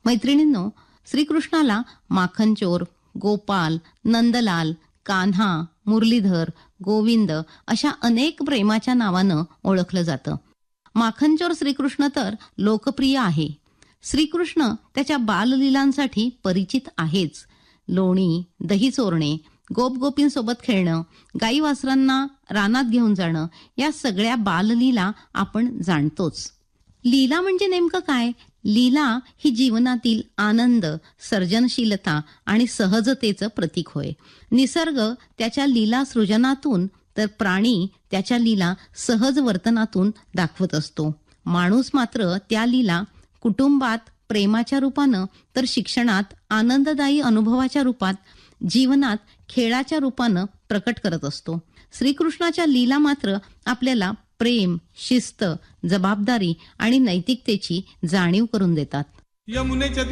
मैत्रिणींनो, श्रीकृष्णाला माखनचोर, गोपाल, नंदलाल, कान्हा, मुरलीधर, गोविंद अशा अनेक प्रेमाच्या नावानं ओळखलं जातं. माखनचोर श्रीकृष्ण तर लोकप्रिय आहे. श्रीकृष्ण त्याच्या बाललीलांसाठी परिचित आहेच. लोणी, दही चोरणे, गोपगोपींसोबत खेळणं, गाई वासरांना रानात घेऊन जाणं या सगळ्या बाललीला आपण जाणतोच. लीला म्हणजे नेमकं काय? लीला ही जीवनातील आनंद, सर्जनशीलता आणि सहजतेचं प्रतीक होय. निसर्ग त्याच्या लीला सृजनातून तर प्राणी त्याच्या लीला सहज वर्तनातून दाखवत असतो. माणूस मात्र त्या लीला कुटुंबात प्रेमाच्या रूपानं तर शिक्षणात आनंददायी अनुभवाच्या रूपात, जीवनात खेळाच्या रूपानं प्रकट करत असतो. श्रीकृष्णाच्या लीला मात्र आपल्याला प्रेम, शिस्त, जबाबदारी आणि नैतिकतेची जाणीव करून देतात. यमुनेच्या